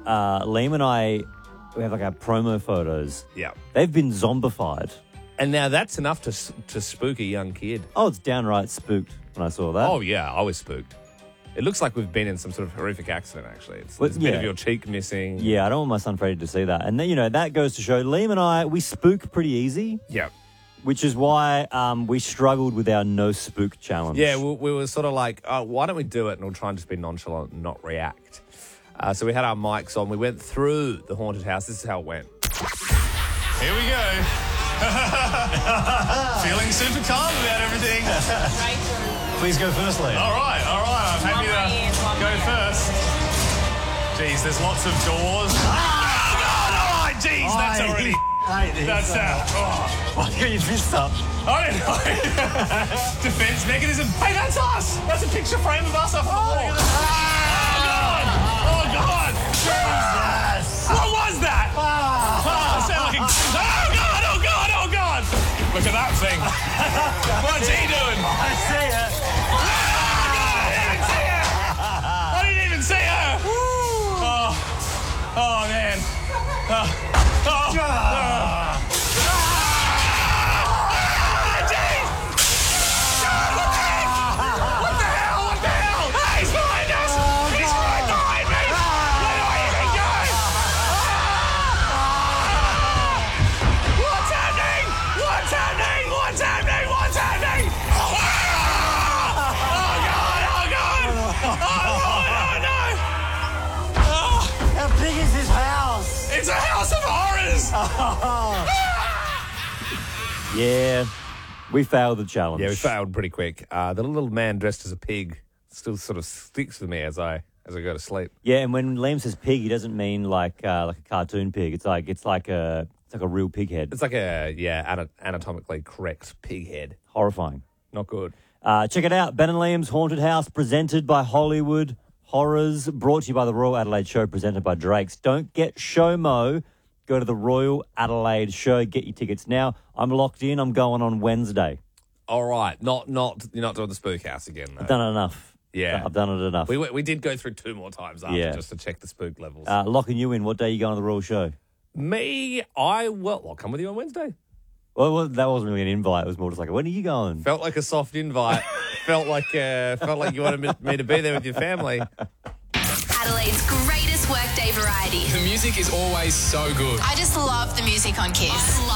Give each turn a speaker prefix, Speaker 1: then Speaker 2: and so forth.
Speaker 1: Liam and I, we have like our promo photos.
Speaker 2: Yeah.
Speaker 1: They've been zombified.
Speaker 2: And now that's enough to spook a young kid.
Speaker 1: Oh, it's downright spooked when I saw that.
Speaker 2: Oh, yeah, I was spooked. It looks like we've been in some sort of horrific accident, actually.
Speaker 1: Well,
Speaker 2: There's a bit
Speaker 1: yeah.
Speaker 2: of your cheek missing.
Speaker 1: Yeah, I don't want my son Freddie to see that. And then, that goes to show Liam and I, we spook pretty easy,
Speaker 2: Yeah.
Speaker 1: which is why we struggled with our no spook challenge.
Speaker 2: Yeah, we were sort of like, oh, why don't we do it? And we'll try and just be nonchalant and not react. So we had our mics on. We went through the haunted house. This is how it went.
Speaker 3: Here we go. Feeling super calm about everything.
Speaker 4: Please go first, Liam.
Speaker 3: All right. I'm happy to go first. Jeez, there's lots of doors. Oh, God! Oh, jeez, that's already... That's
Speaker 4: Why got your fist up?
Speaker 3: I don't know. Defense mechanism. Hey, that's us. That's a picture frame of us up on the wall. Oh, God. Jesus. What was that? That sounded like a... Oh, God. Look at that thing. What's he doing?
Speaker 4: I see it.
Speaker 3: I didn't even see her. Oh, man. What the hell? Hey, he's behind us. He's right behind me. Where do I even go? What's happening? What's happening? What's happening? What's happening? Oh, God. Oh, no.
Speaker 4: How big is this house?
Speaker 3: It's a house of horrors.
Speaker 1: Yeah, we failed the challenge.
Speaker 2: Yeah, we failed pretty quick. The little man dressed as a pig still sort of sticks with me as I go to sleep.
Speaker 1: Yeah, and when Liam says pig, he doesn't mean like a cartoon pig. It's like a real pig head.
Speaker 2: It's like anatomically correct pig head.
Speaker 1: Horrifying.
Speaker 2: Not good.
Speaker 1: Check it out. Ben and Liam's Haunted House, presented by Hollywood Horrors, brought to you by the Royal Adelaide Show, presented by Drake's. Don't get SHOMO. Go to the Royal Adelaide Show. Get your tickets now. I'm locked in. I'm going on Wednesday.
Speaker 2: All right. Not you're not doing the spook house again, though.
Speaker 1: I've done it enough.
Speaker 2: Yeah.
Speaker 1: I've done it enough.
Speaker 2: We did go through 2 more times after
Speaker 1: Yeah.
Speaker 2: just to check the spook levels.
Speaker 1: Locking you in. What day are you going to the Royal Show?
Speaker 2: Me, I'll come with you on Wednesday.
Speaker 1: Well, that wasn't really an invite. It was more just like, when are you going?
Speaker 2: Felt like a soft invite. felt like you wanted me to be there with your family.
Speaker 5: Adelaide's greatest workday variety.
Speaker 6: The music is always so good.
Speaker 5: I just love the music on Kiss.